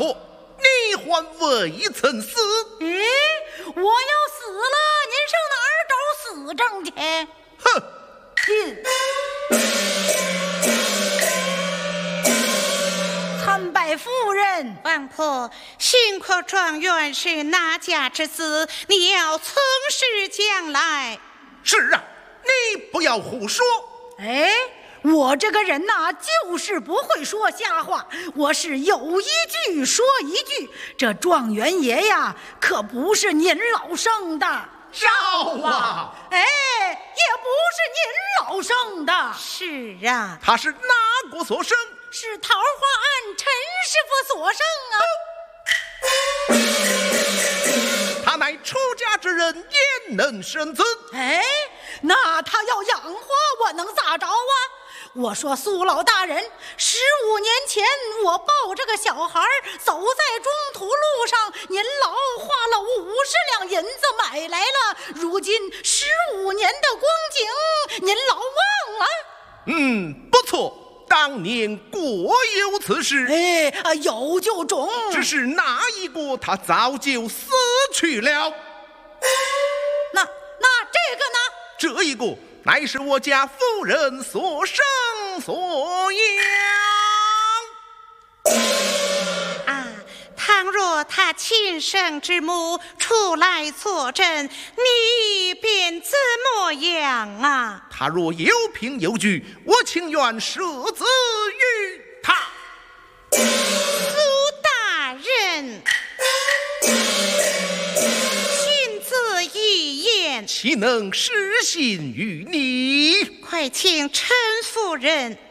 婆，你还未曾死。 我要死了，您上哪儿找死证去？ 哼！ 参拜夫人。 王婆，幸亏状元是哪家之子，你要从实讲来。 是啊，你不要胡说。 我这个人呐，就是不会说瞎话，我是有一句说一句。这状元爷呀，可不是您老生的。 少啊！ 也不是您老生的。 是啊， 他是哪国所生？ 是桃花庵陈师傅所生啊。 他乃出家之人，焉能生子？ 那他要养活我，能咋着啊？我说苏老大人，15年前我抱着个小孩走在中途路上，您老花了50两银子买来了，如今15年的光景，您老忘了？ 不错，当年果有此事。 有就中， 只是那一个他早就死去了。 那这个呢？ 这一个乃是我家夫人所生所养啊！倘若他亲生之母出来作证，你便怎么样啊？ 他若有凭有据，我情愿赦子于他。 苏大人，君子一言， 岂能失信于你？ 快请陈夫人